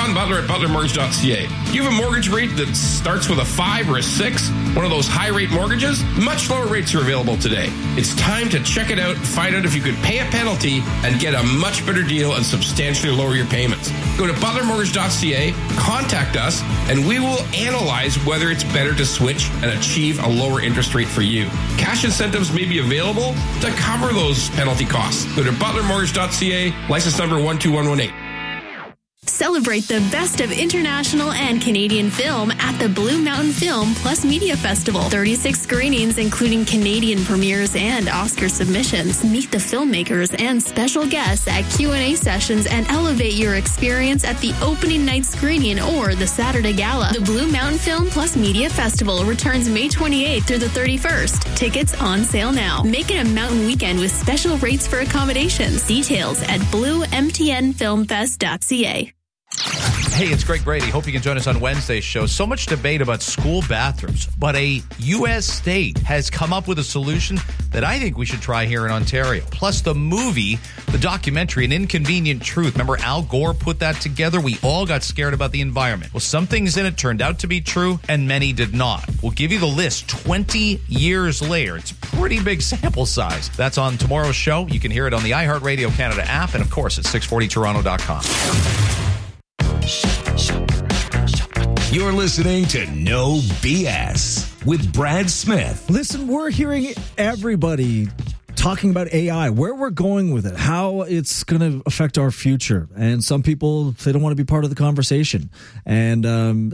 John Butler at butlermortgage.ca. Do you have a mortgage rate that starts with a 5 or a 6? One of those high-rate mortgages? Much lower rates are available today. It's time to check it out and find out if you could pay a penalty and get a much better deal and substantially lower your payments. Go to butlermortgage.ca, contact us, and we will analyze whether it's better to switch and achieve a lower interest rate for you. Cash incentives may be available to cover those penalty costs. Go to butlermortgage.ca, license number 12118. Celebrate the best of international and Canadian film at the Blue Mountain Film Plus Media Festival. 36 screenings, including Canadian premieres and Oscar submissions. Meet the filmmakers and special guests at Q&A sessions and elevate your experience at the opening night screening or the Saturday Gala. The Blue Mountain Film Plus Media Festival returns May 28th through the 31st. Tickets on sale now. Make it a mountain weekend with special rates for accommodations. Details at bluemtnfilmfest.ca. Hey, it's Greg Brady. Hope you can join us on Wednesday's show. So much debate about school bathrooms, but a U.S. state has come up with a solution that I think we should try here in Ontario. Plus the movie, the documentary, An Inconvenient Truth. Remember Al Gore put that together? We all got scared about the environment. Well, some things in it turned out to be true and many did not. We'll give you the list 20 years later. It's a pretty big sample size. That's on tomorrow's show. You can hear it on the iHeartRadio Canada app and, of course, at 640toronto.com. You're listening to No BS with Brad Smith. Listen, we're hearing everybody talking about AI, where we're going with it, how it's going to affect our future. And some people, they don't want to be part of the conversation. And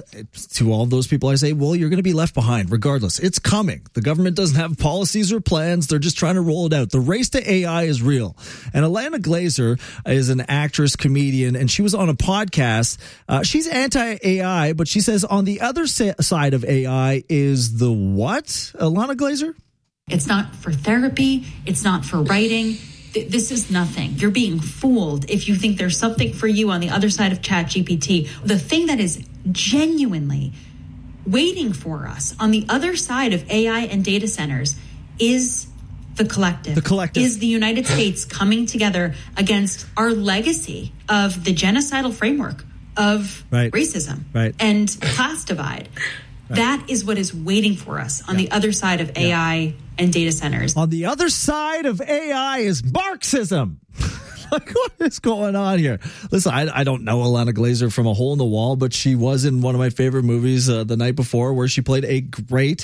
to all those people, I say, well, you're going to be left behind regardless. It's coming. The government doesn't have policies or plans. They're just trying to roll it out. The race to AI is real. And Ilana Glazer is an actress, comedian, and she was on a podcast. She's anti-AI, but she says on the other side of AI is the what? Ilana Glazer? It's not for therapy. It's not for writing. This is nothing. You're being fooled if you think there's something for you on the other side of ChatGPT. The thing that is genuinely waiting for us on the other side of AI and data centers is the collective. The collective. Is the United States coming together against our legacy of the genocidal framework of racism and class divide. That is what is waiting for us on the other side of AI and data centers. On the other side of AI is Marxism. Like, what is going on here? Listen, I don't know Ilana Glazer from a hole in the wall, but she was in one of my favorite movies the night before where she played a great,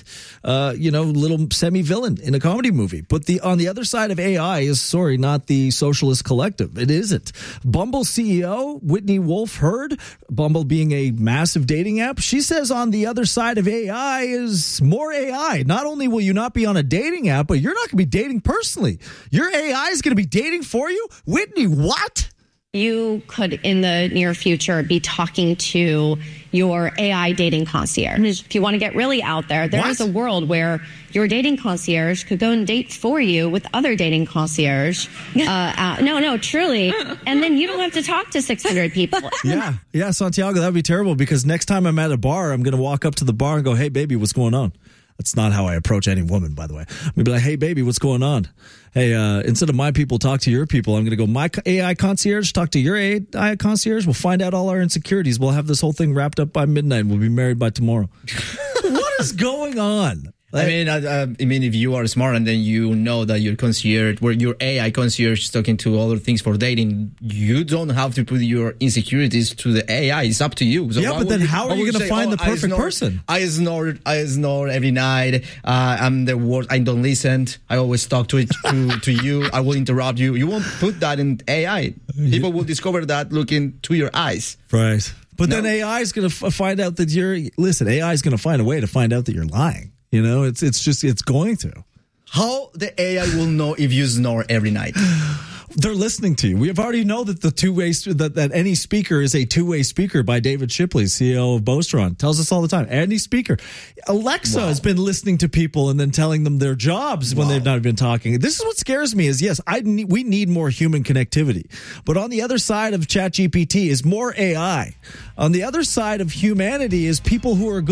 little semi-villain in a comedy movie. But on the other side of AI is, not the socialist collective. It isn't. Bumble CEO Whitney Wolfe Herd, Bumble being a massive dating app, she says on the other side of AI is more AI. Not only will you not be on a dating app, but you're not going to be dating personally. Your AI is going to be dating for you. Whitney, what? You could, in the near future, be talking to your AI dating concierge. If you want to get really out there, there is a world where your dating concierge could go and date for you with other dating concierge. No, truly. And then you don't have to talk to 600 people. Yeah, Santiago, that would be terrible because next time I'm at a bar, I'm going to walk up to the bar and go, hey, baby, what's going on? That's not how I approach any woman, by the way. I'm going to be like, hey, baby, what's going on? Hey, instead of my people talk to your people, I'm going to go, my AI concierge, talk to your AI concierge. We'll find out all our insecurities. We'll have this whole thing wrapped up by midnight. We'll be married by tomorrow. What is going on? I mean, if you are smart and then you know that your concierge, where your AI concierge is talking to other things for dating, you don't have to put your insecurities to the AI. It's up to you. So but then how are you going to find the perfect person? I snore every night. I'm the worst. I don't listen. I always talk to you. I will interrupt you. You won't put that in AI. People will discover that looking to your eyes. Right. But then AI is going to find out that AI is going to find a way to find out that you're lying. You know, it's going to. How the AI will know if you snore every night? They're listening to you. We have already know that that any speaker is a two-way speaker by David Shipley, CEO of Bostron. Tells us all the time. Any speaker. Alexa has been listening to people and then telling them their jobs when they've not been talking. This is what scares me is, yes, we need more human connectivity. But on the other side of ChatGPT is more AI. On the other side of humanity is people who are good